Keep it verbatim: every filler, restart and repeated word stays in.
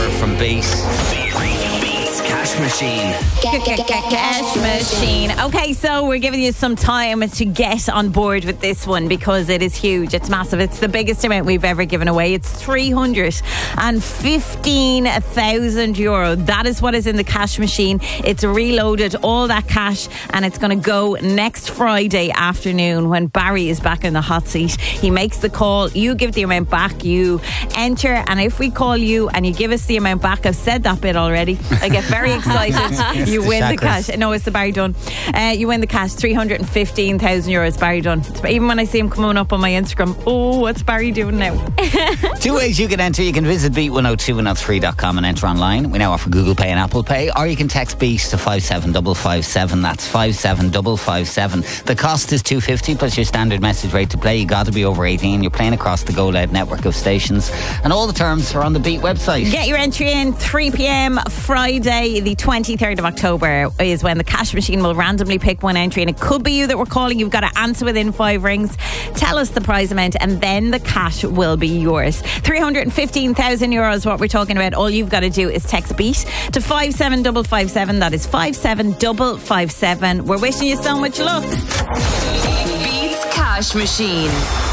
from Beat. Beats Cash Machine. Cash Machine. Okay, so we're giving you some time to get on board with this one because it is huge. It's massive. It's the biggest amount we've ever given away. It's three hundred fifteen thousand euro. That is what is in the cash machine. It's reloaded, all that cash, and it's going to go next Friday afternoon when Barry is back in the hot seat. He makes the call. You give the amount back. You enter, and if we call you and you give us the amount back, I've said that bit already. I get very excited. You win the cash. No, it's the Barry Dunn. Uh, you win the cash, three hundred fifteen thousand euros, Barry Dunn. Even when I see him coming up on my Instagram, oh, what's Barry doing now? Two ways you can enter. You can visit beat one oh two one oh three dot com and enter online. We now offer Google Pay and Apple Pay. Or you can text Beat to five seven five five seven. That's five seven five five seven. The cost is two hundred fifty plus your standard message rate to play. You got to be over eighteen. You're playing across the Go Loud network of stations. And all the terms are on the Beat website. Get your entry in. three p.m. Friday, the twenty-third of October is when the cash machine will randomly pick one entry, and it could be you that we're calling. You've got to answer within five rings. Tell us the prize amount, and then the cash will be yours. three hundred fifteen thousand euros, what we're talking about. All you've got to do is text Beat to five seven five five seven. That is five seven five five seven. We're wishing you so much luck. Beats Cash Machine.